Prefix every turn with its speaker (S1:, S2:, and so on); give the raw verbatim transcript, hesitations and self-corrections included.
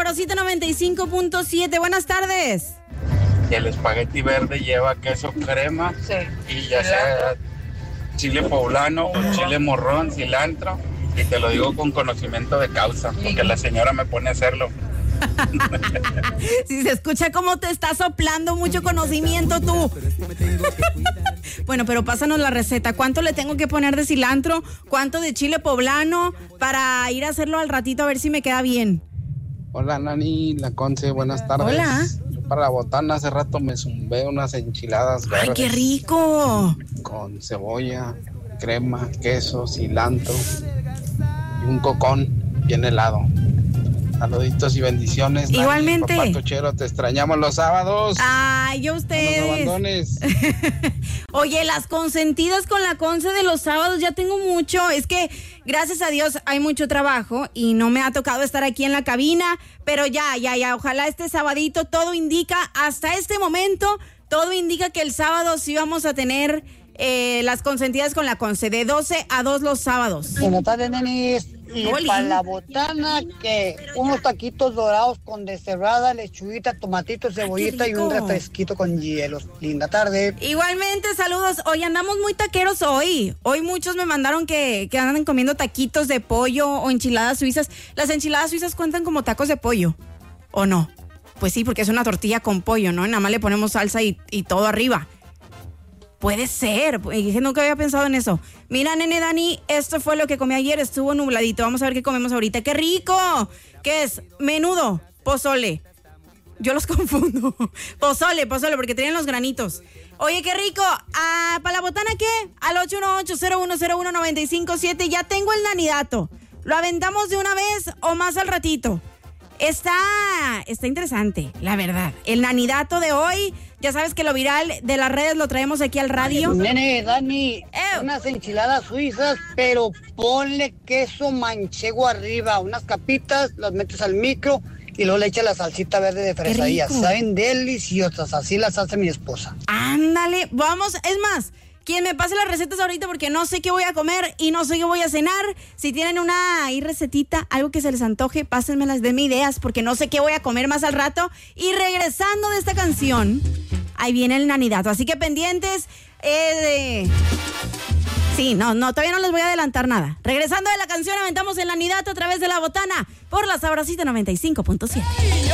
S1: Sabrosita noventa y cinco punto siete. Buenas tardes.
S2: Y el espagueti verde lleva queso crema,
S3: Sí.
S2: y ya sea chile poblano o chile morrón, cilantro, y te lo digo con conocimiento de causa, porque la señora me pone a hacerlo.
S1: Si se escucha cómo te está soplando mucho conocimiento tú. Bueno, pero pásanos la receta. ¿Cuánto le tengo que poner de cilantro? ¿Cuánto de chile poblano? Para ir a hacerlo al ratito a ver si me queda bien.
S4: Hola, Nani, la Conce, buenas tardes.
S1: Hola.
S4: Para la botana, hace rato me zumbé unas enchiladas verdes.
S1: ¡Ay, qué rico!
S4: Con cebolla, crema, queso, cilantro y un cocón bien helado. Saluditos y bendiciones.
S1: Igualmente.
S4: Nani, papá Tochero, te extrañamos los sábados.
S1: Ay, yo ustedes.
S4: No nos abandones.
S1: Oye, las consentidas con la Conce de los sábados ya tengo mucho. Es que, gracias a Dios, hay mucho trabajo y no me ha tocado estar aquí en la cabina. Pero ya, ya, ya, ojalá este sabadito, todo indica, hasta este momento, todo indica que el sábado sí vamos a tener eh, las consentidas con la Conce, de doce a dos los sábados.
S3: Buenas tardes, nenis. Y
S1: Oli.
S3: para la botana, que unos taquitos dorados con deshebrada, lechuguita, tomatito, cebollita y un
S1: rico.
S3: refresquito con hielos. Linda tarde.
S1: Igualmente, saludos. Hoy andamos muy taqueros hoy. Hoy muchos me mandaron que, que andan comiendo taquitos de pollo o enchiladas suizas. ¿Las enchiladas suizas cuentan como tacos de pollo o no? Pues sí, porque es una tortilla con pollo, ¿no? Nada más le ponemos salsa y, y todo arriba. Puede ser, dije, nunca había pensado en eso. Mira, nene Dani, esto fue lo que comí ayer, estuvo nubladito. Vamos a ver qué comemos ahorita. ¡Qué rico! ¿Qué es? Menudo, pozole. Yo los confundo. Pozole, pozole, porque tienen los granitos. Oye, qué rico. Ah, ¿para la botana qué? Al ocho uno ocho, cero uno cero uno, nueve cinco siete. Ya tengo el nanidato. ¿Lo aventamos de una vez o más al ratito? Está, está interesante, la verdad. El nanidato de hoy, ya sabes que lo viral de las redes lo traemos aquí al radio.
S3: Nene, Dani,
S1: Ew.
S3: unas enchiladas suizas, pero ponle queso manchego arriba, unas capitas, las metes al micro y luego le echas la salsita verde de fresadilla.
S1: rico.
S3: Saben deliciosas, así las hace mi esposa.
S1: Ándale, vamos, es más, quien me pase las recetas ahorita porque no sé qué voy a comer y no sé qué voy a cenar. Si tienen una ahí recetita, algo que se les antoje, pásenmelas, denme ideas porque no sé qué voy a comer más al rato. Y regresando de esta canción, ahí viene el nanidato, así que pendientes. Eh, de... Sí, no, no, todavía no les voy a adelantar nada. Regresando de la canción, aventamos el nanidato a través de la botana por la Sabrosita noventa y cinco punto siete.